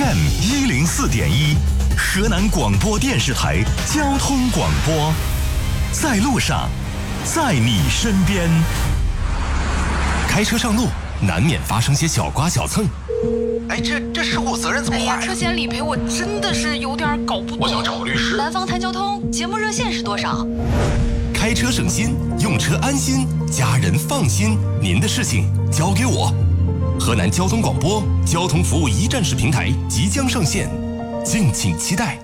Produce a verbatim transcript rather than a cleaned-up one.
F M 一零四点一，河南广播电视台交通广播，在路上，在你身边。开车上路，难免发生些小刮小蹭。 哎，这这事故责任怎么划呀？ 哎呀，车险理赔我真的是有点搞不懂。 我想找个律师。 南方谈交通节目热线是多少？ 开车省心，用车安心，家人放心。您的事情交给我。河南交通广播交通服务一站式平台即将上线，敬请期待。